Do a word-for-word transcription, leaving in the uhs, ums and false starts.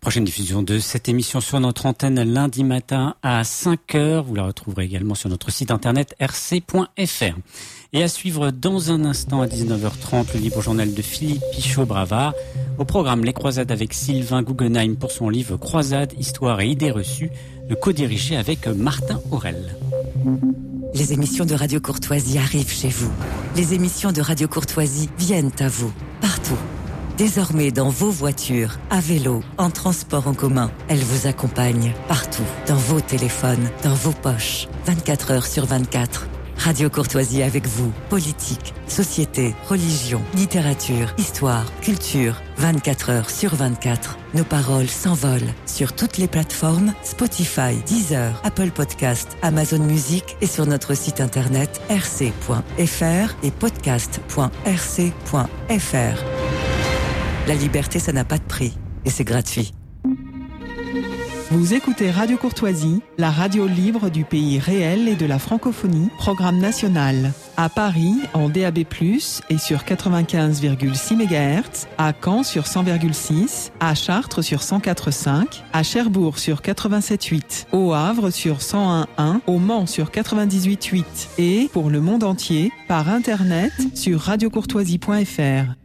Prochaine diffusion de cette émission sur notre antenne lundi matin à cinq heures. Vous la retrouverez également sur notre site internet r c point f r. Et à suivre dans un instant à dix-neuf heures trente le libre journal de Philippe Pichot-Bravard. Au programme Les Croisades avec Sylvain Guggenheim pour son livre Croisades, Histoire et idées reçues, le co-dirigé avec Martin Aurel. Les émissions de Radio Courtoisie arrivent chez vous. Les émissions de Radio Courtoisie viennent à vous, partout. Désormais dans vos voitures, à vélo, en transport en commun, elles vous accompagnent partout, dans vos téléphones, dans vos poches, vingt-quatre heures sur vingt-quatre. Radio Courtoisie avec vous, politique, société, religion, littérature, histoire, culture, vingt-quatre heures sur vingt-quatre. Nos paroles s'envolent sur toutes les plateformes Spotify, Deezer, Apple Podcast, Amazon Music et sur notre site internet r c point f r et podcast point r c point f r. La liberté, ça n'a pas de prix et c'est gratuit. Vous écoutez Radio Courtoisie, la radio libre du pays réel et de la francophonie, programme national. À Paris, en D A B plus, et sur quatre-vingt-quinze virgule six mégahertz, à Caen sur cent virgule six, à Chartres sur cent quatre virgule cinq, à Cherbourg sur quatre-vingt-sept virgule huit, au Havre sur cent un virgule un, au Mans sur quatre-vingt-dix-huit virgule huit et, pour le monde entier, par Internet sur radio courtoisie point f r.